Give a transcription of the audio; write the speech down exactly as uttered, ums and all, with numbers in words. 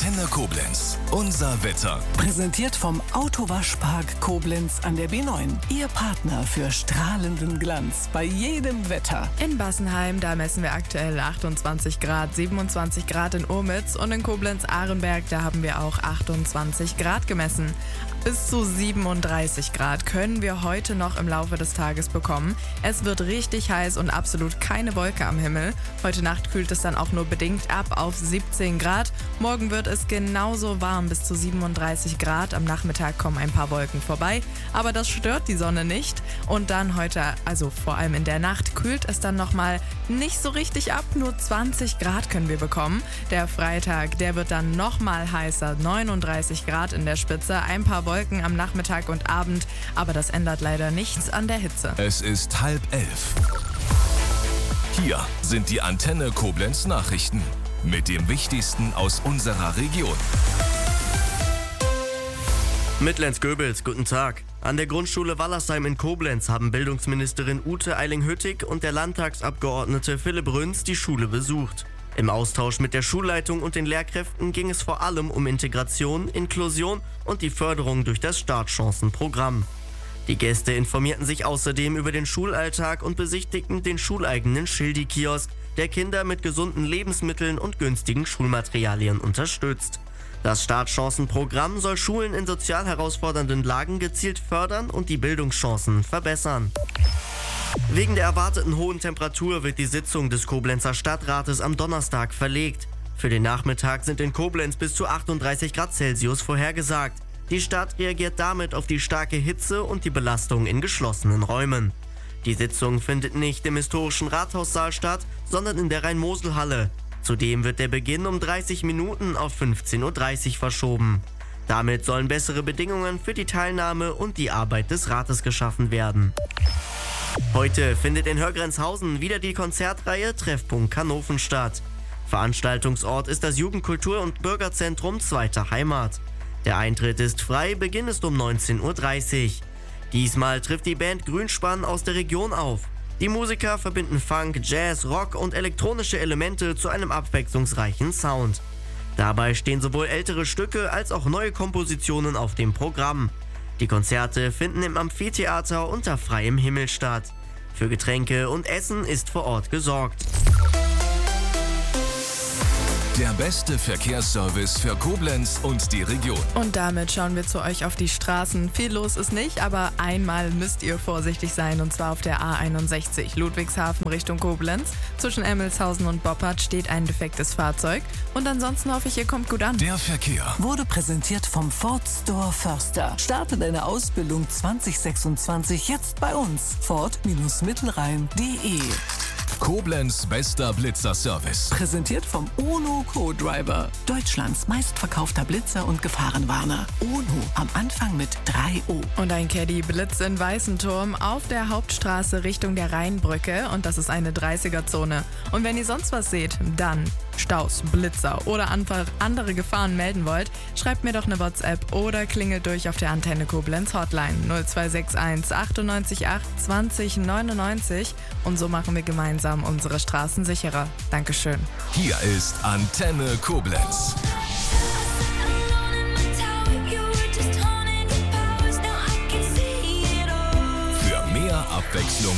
Antenne Koblenz. Unser Wetter. Präsentiert vom Autowaschpark Koblenz an der B neun. Ihr Partner für strahlenden Glanz bei jedem Wetter. In Bassenheim, da messen wir aktuell achtundzwanzig Grad, siebenundzwanzig Grad in Urmitz und in Koblenz-Ahrenberg, da haben wir auch achtundzwanzig Grad gemessen. Bis zu siebenunddreißig Grad können wir heute noch im Laufe des Tages bekommen. Es wird richtig heiß und absolut keine Wolke am Himmel. Heute Nacht kühlt es dann auch nur bedingt ab auf siebzehn Grad. Morgen wird es genauso warm, bis zu siebenunddreißig Grad. Am Nachmittag kommen ein paar Wolken vorbei, aber das stört die Sonne nicht. Und dann heute, also vor allem in der Nacht, kühlt es dann nochmal nicht so richtig ab. Nur zwanzig Grad können wir bekommen. Der Freitag, der wird dann nochmal heißer, neununddreißig Grad in der Spitze. Ein paar Wolken am Nachmittag und Abend, aber das ändert leider nichts an der Hitze. Es ist halb elf. Hier sind die Antenne Koblenz Nachrichten mit dem Wichtigsten aus unserer Region. Mitlenz-Göbels, guten Tag. An der Grundschule Wallersheim in Koblenz haben Bildungsministerin Ute Eiling-Hüttig und der Landtagsabgeordnete Philipp Rünz die Schule besucht. Im Austausch mit der Schulleitung und den Lehrkräften ging es vor allem um Integration, Inklusion und die Förderung durch das Startchancenprogramm. Die Gäste informierten sich außerdem über den Schulalltag und besichtigten den schuleigenen Schildi-Kiosk, der Kinder mit gesunden Lebensmitteln und günstigen Schulmaterialien unterstützt. Das Startchancenprogramm soll Schulen in sozial herausfordernden Lagen gezielt fördern und die Bildungschancen verbessern. Wegen der erwarteten hohen Temperatur wird die Sitzung des Koblenzer Stadtrates am Donnerstag verlegt. Für den Nachmittag sind in Koblenz bis zu achtunddreißig Grad Celsius vorhergesagt. Die Stadt reagiert damit auf die starke Hitze und die Belastung in geschlossenen Räumen. Die Sitzung findet nicht im historischen Rathaussaal statt, sondern in der Rhein-Mosel-Halle. Zudem wird der Beginn um dreißig Minuten auf fünfzehn Uhr dreißig verschoben. Damit sollen bessere Bedingungen für die Teilnahme und die Arbeit des Rates geschaffen werden. Heute findet in Hörgrenzhausen wieder die Konzertreihe Treffpunkt Kanofen statt. Veranstaltungsort ist das Jugendkultur- und Bürgerzentrum Zweite Heimat. Der Eintritt ist frei, Beginn ist um neunzehn Uhr dreißig. Diesmal trifft die Band Grünspann aus der Region auf. Die Musiker verbinden Funk, Jazz, Rock und elektronische Elemente zu einem abwechslungsreichen Sound. Dabei stehen sowohl ältere Stücke als auch neue Kompositionen auf dem Programm. Die Konzerte finden im Amphitheater unter freiem Himmel statt. Für Getränke und Essen ist vor Ort gesorgt. Der beste Verkehrsservice für Koblenz und die Region. Und damit schauen wir zu euch auf die Straßen. Viel los ist nicht, aber einmal müsst ihr vorsichtig sein, und zwar auf der A einundsechzig Ludwigshafen Richtung Koblenz. Zwischen Emmelshausen und Boppard steht ein defektes Fahrzeug. Und ansonsten hoffe ich, ihr kommt gut an. Der Verkehr Wurde präsentiert vom Ford Store Förster. Starte deine Ausbildung zwanzig sechsundzwanzig jetzt bei uns. Ford-Mittelrhein punkt de. Koblenz bester Blitzer-Service. Präsentiert vom UNO Co-Driver. Deutschlands meistverkaufter Blitzer und Gefahrenwarner. UNO am Anfang mit drei O. Und ein Caddy blitzt in Weißenturm auf der Hauptstraße Richtung der Rheinbrücke, und das ist eine dreißiger-Zone. Und wenn ihr sonst was seht, dann Staus, Blitzer oder einfach andere Gefahren melden wollt, schreibt mir doch eine WhatsApp oder klingelt durch auf der Antenne Koblenz Hotline null zwei sechs eins achtundneunzig acht zwanzig neunundneunzig, und so machen wir gemeinsam unsere Straßen sicherer. Dankeschön. Hier ist Antenne Koblenz. Für mehr Abwechslung